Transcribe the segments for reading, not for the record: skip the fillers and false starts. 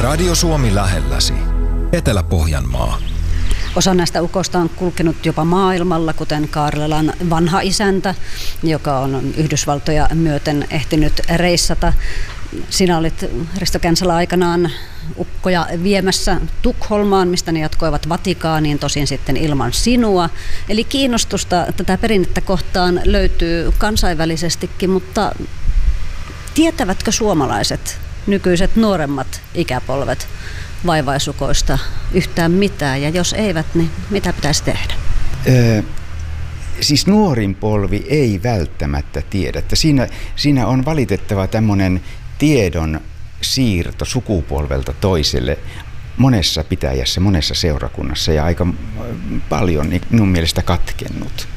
Radio Suomi lähelläsi. Etelä-Pohjanmaa. Osa näistä ukoista on kulkenut jopa maailmalla, kuten Kaarlelan vanha isäntä, joka on Yhdysvaltoja myöten ehtinyt reissata. Sinä olit, Risto Känsalä, aikanaan ukkoja viemässä Tukholmaan, mistä ne jatkoivat Vatikaaniin, tosin sitten ilman sinua. Eli kiinnostusta tätä perinnettä kohtaan löytyy kansainvälisestikin, mutta tietävätkö suomalaiset, nykyiset nuoremmat ikäpolvet vaivaisukoista yhtään mitään, ja jos eivät, niin mitä pitäisi tehdä? Siis nuorin polvi ei välttämättä tiedä. Siinä on valitettava tämmöinen tiedon siirto sukupolvelta toiselle monessa pitäjässä, monessa seurakunnassa ja aika paljon niin minun mielestä katkennut.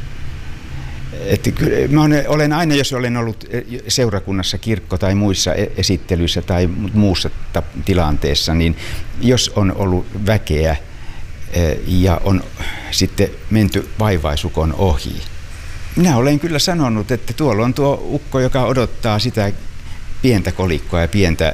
Mä olen aina, jos olen ollut seurakunnassa, kirkko- tai muissa esittelyissä tai muussa tilanteessa, niin jos on ollut väkeä ja on sitten menty vaivaisukon ohi. Minä olen kyllä sanonut, että tuolla on tuo ukko, joka odottaa sitä pientä kolikkoa ja pientä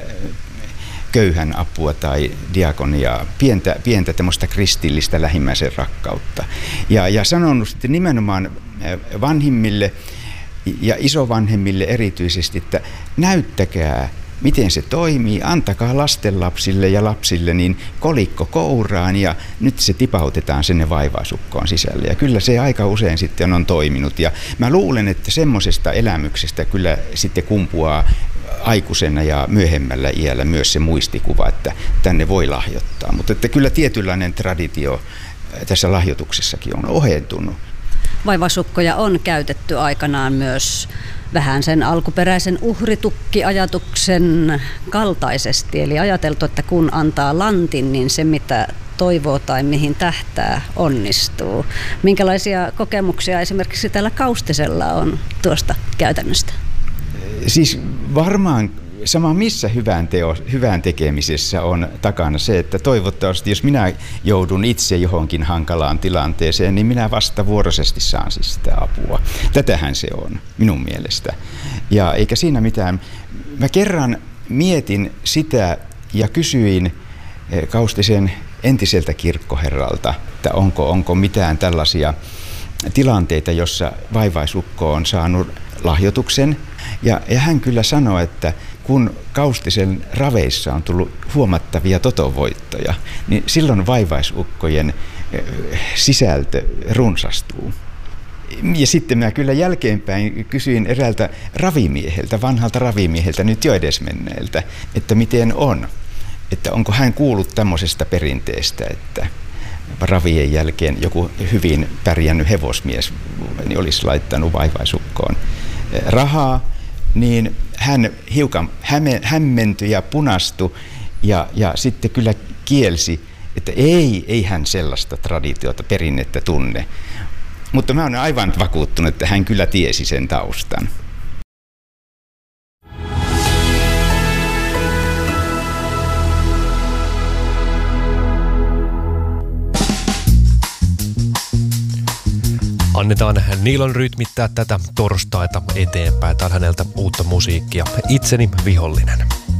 köyhän apua tai diakoniaa, pientä tämmöistä kristillistä lähimmäisen rakkautta. Ja sanonut sitten nimenomaan vanhimmille ja isovanhemmille erityisesti, että näyttäkää, miten se toimii, antakaa lastenlapsille ja lapsille niin kolikko kouraan ja nyt se tipautetaan sinne vaivaisukkoon sisälle. Ja kyllä se aika usein sitten on toiminut. Ja mä luulen, että semmoisesta elämyksestä kyllä sitten kumpuaa aikuisena ja myöhemmällä iällä myös se muistikuva, että tänne voi lahjoittaa. Mutta että kyllä tietynlainen traditio tässä lahjoituksessakin on ohentunut. Vaivaisukkoja on käytetty aikanaan myös vähän sen alkuperäisen uhritukkiajatuksen kaltaisesti. Eli ajateltu, että kun antaa lantin, niin se mitä toivoo tai mihin tähtää onnistuu. Minkälaisia kokemuksia esimerkiksi täällä Kaustisella on tuosta käytännöstä? Siis varmaan sama missä hyvän tekemisessä on takana se, että toivottavasti jos minä joudun itse johonkin hankalaan tilanteeseen, niin minä vastavuoroisesti saan siis sitä apua. Tätähän se on minun mielestä. Ja eikä siinä mitään. Mä kerran mietin sitä ja kysyin Kaustisen entiseltä kirkkoherralta, että onko mitään tällaisia tilanteita, jossa vaivaisukko on saanut lahjoituksen. Ja hän kyllä sanoi, että kun Kaustisen raveissa on tullut huomattavia totovoittoja, niin silloin vaivaisukkojen sisältö runsastuu. Ja sitten mä kyllä jälkeenpäin kysyin eräältä ravimieheltä, vanhalta ravimieheltä, nyt jo edesmenneeltä, että miten on. Että onko hän kuullut tämmöisestä perinteestä, että ravien jälkeen joku hyvin pärjännyt hevosmies niin olisi laittanut vaivaisukkoon rahaa, niin hän hiukan hämmentyi ja punastui ja sitten kyllä kielsi, että ei hän sellaista traditiota, perinnettä tunne. Mutta mä olen aivan vakuuttunut, että hän kyllä tiesi sen taustan. Annetaan Niilon rytmittää tätä torstaita eteenpäin. Tää on häneltä uutta musiikkia. Itseni vihollinen.